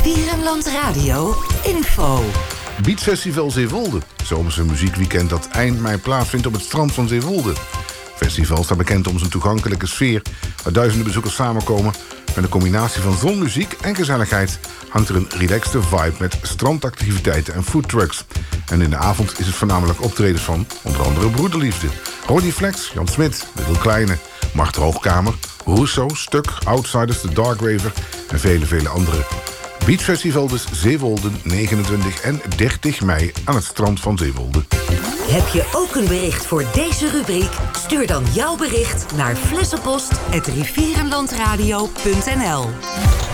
Rivierenland Radio info. Beachfestival Zeewolde. Zomerse muziekweekend dat eind mei plaatsvindt op het strand van Zeewolde. Het festival staat bekend om zijn toegankelijke sfeer, waar duizenden bezoekers samenkomen. Met een combinatie van zonmuziek en gezelligheid hangt er een relaxte vibe met strandactiviteiten en foodtrucks. En in de avond is het voornamelijk optredens van onder andere Broederliefde, Ronnie Flex, Jan Smit, Little Kleine, Mart Hoogkamer, Russo, Stuk, Outsiders, The Dark Raver en vele anderen. Beachfestival dus Zeewolde, 29 en 30 mei aan het strand van Zeewolde. Heb je ook een bericht voor deze rubriek? Stuur dan jouw bericht naar flessenpost@rivierenlandradio.nl.